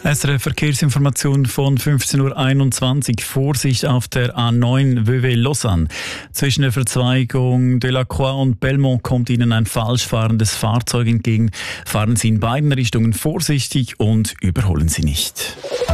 SRF Verkehrsinformation von 15.21 Uhr. Vorsicht auf der A9 Vevey-Lausanne. Zwischen der Verzweigung Delacroix und Belmont kommt Ihnen ein falsch fahrendes Fahrzeug entgegen. Fahren Sie in beiden Richtungen vorsichtig und überholen Sie nicht.